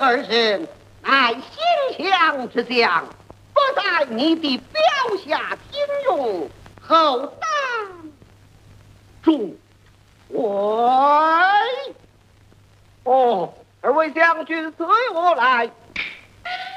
二人乃心相之将，不在你的标下听用，后当众位。哦，二位将军随我来。